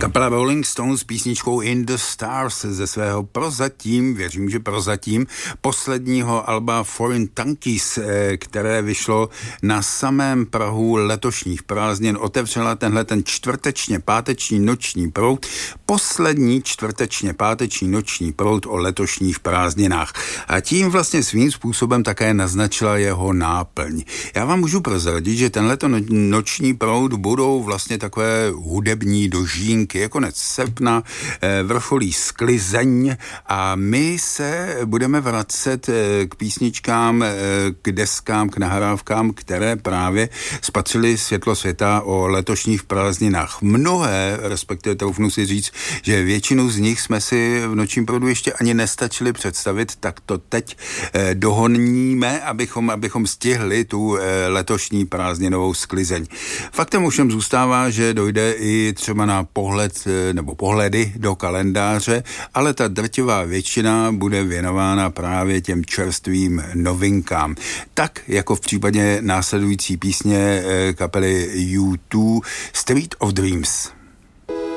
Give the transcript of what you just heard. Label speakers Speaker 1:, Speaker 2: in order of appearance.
Speaker 1: Kapela Rolling Stones s písničkou In the Stars ze svého prozatím, věřím, že prozatím, posledního alba Foreign Tankies, které vyšlo na samém prahu letošních prázdnin, otevřela tenhle ten páteční noční proud, poslední páteční noční proud o letošních prázdninách. A tím vlastně svým způsobem také naznačila jeho náplň. Já vám můžu prozradit, že tenhleto noční proud budou vlastně takové hudební dožínky. Je konec srpna, vrcholí sklizeň a my se budeme vracet k písničkám, k deskám, k nahrávkám, které právě spatřily světlo světa o letošních prázdninách. Mnohé, respektive troufnu si říct, že většinu z nich jsme si v nočním proudu ještě ani nestačili představit, tak to teď dohoníme, abychom stihli tu letošní prázdninovou sklizeň. Faktem ovšem zůstává, že dojde i třeba na pohledy do kalendáře, ale ta drtivá většina bude věnována právě těm čerstvým novinkám. Tak jako v případě následující písně kapely U2 Street of Dreams.